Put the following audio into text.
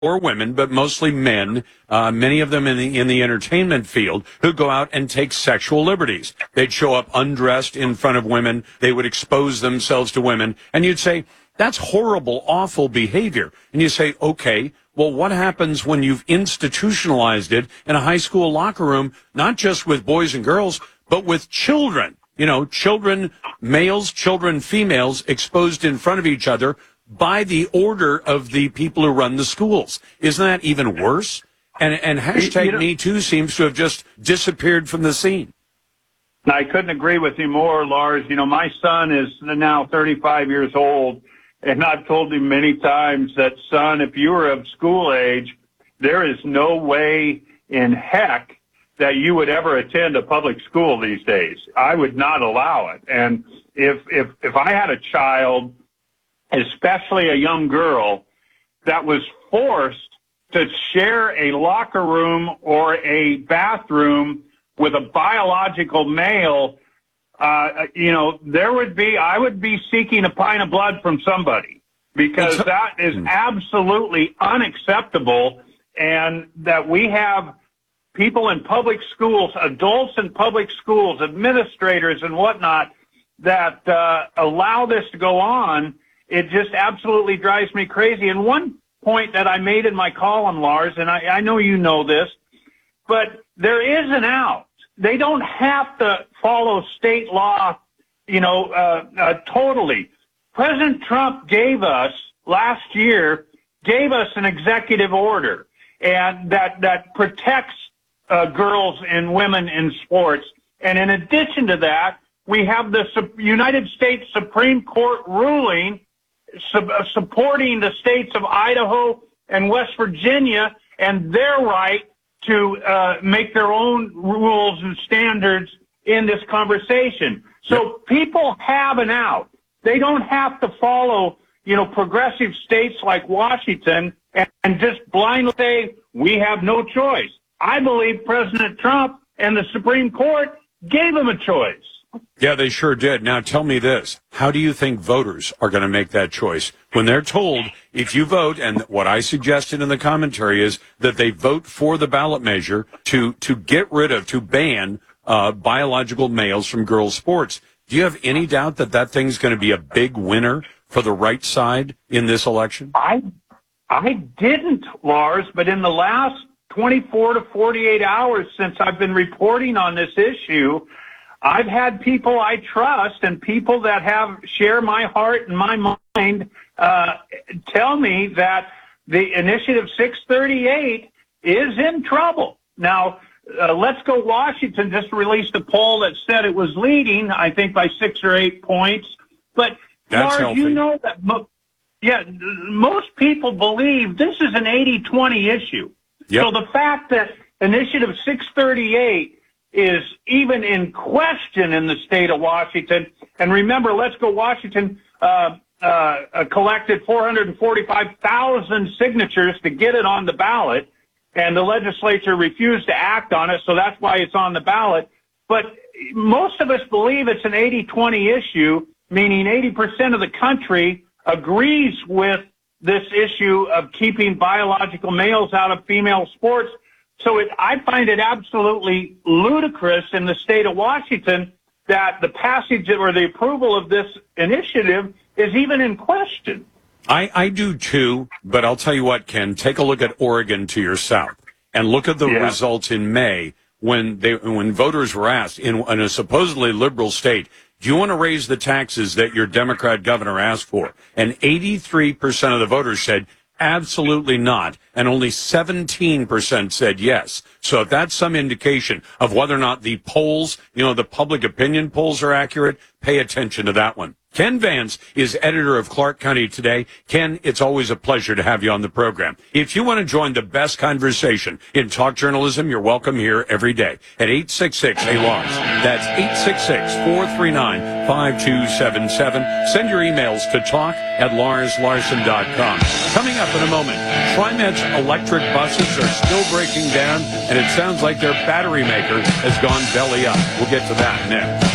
or women, but mostly men, many of them in the entertainment field, who go out and take sexual liberties. They'd show up undressed in front of women. They would expose themselves to women. And you'd say, that's horrible, awful behavior. And you say, okay, well, what happens when you've institutionalized it in a high school locker room, not just with boys and girls, but with children? You know, children, males, children, females, exposed in front of each other by the order of the people who run the schools. Isn't that even worse? And hashtag Me Too seems to have just disappeared from the scene. I couldn't agree with you more, Lars. You know, my son is now 35 years old, and I've told him many times that, son, if you were of school age, there is no way in heck that you would ever attend a public school these days. I would not allow it. And if I had a child, especially a young girl, that was forced to share a locker room or a bathroom with a biological male, I would be seeking a pint of blood from somebody, because that is absolutely unacceptable. And that we have people in public schools, adults in public schools, administrators and whatnot, that allow this to go on. It just absolutely drives me crazy. And one point that I made in my column, Lars, and I know you know this, but there is an out. They don't have to follow state law, totally. President Trump last year gave us an executive order, and that protects girls and women in sports. And in addition to that, we have the United States Supreme Court ruling supporting the states of Idaho and West Virginia and their right to make their own rules and standards in this conversation. So people have an out. They don't have to follow, progressive states like Washington and just blindly say, we have no choice. I believe President Trump and the Supreme Court gave them a choice. Yeah, they sure did. Now tell me this. How do you think voters are going to make that choice when they're told, if you vote, and what I suggested in the commentary is that they vote for the ballot measure to get rid of, to ban biological males from girls' sports? Do you have any doubt that that thing's going to be a big winner for the right side in this election? I didn't, Lars, but in the last 24 to 48 hours since I've been reporting on this issue, I've had people I trust and people that share my heart and my mind tell me that the Initiative 638 is in trouble. Now, Let's Go Washington just released a poll that said it was leading, I think, by 6 or 8 points. But, That's Lars, healthy. you know that most people believe this is an 80-20 issue. Yep. So the fact that Initiative 638 is even in question in the state of Washington, and remember, Let's Go Washington collected 445,000 signatures to get it on the ballot, and the legislature refused to act on it, so that's why it's on the ballot. But most of us believe it's an 80-20 issue, meaning 80% of the country agrees with this issue of keeping biological males out of female sports. So I find it absolutely ludicrous in the state of Washington that the passage or the approval of this initiative is even in question. I do too, but I'll tell you what, Ken, take a look at Oregon to your south and look at the results in May when voters were asked in a supposedly liberal state, do you want to raise the taxes that your Democrat governor asked for? And 83% of the voters said, absolutely not. And only 17% said yes. So if that's some indication of whether or not the polls, the public opinion polls are accurate, pay attention to that one. Ken Vance is editor of Clark County Today. Ken, it's always a pleasure to have you on the program. If you want to join the best conversation in talk journalism, you're welcome here every day at 866-A-LARS. That's 866-439-5277. Send your emails to talk@larslarson.com. Coming up in a moment, TriMet's electric buses are still breaking down, and it sounds like their battery maker has gone belly up. We'll get to that next.